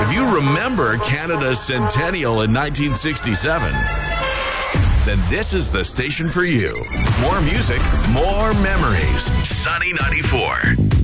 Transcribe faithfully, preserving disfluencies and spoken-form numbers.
If you remember Canada's centennial in nineteen sixty-seven, then this is the station for you. More music, more memories. Sunny ninety-four.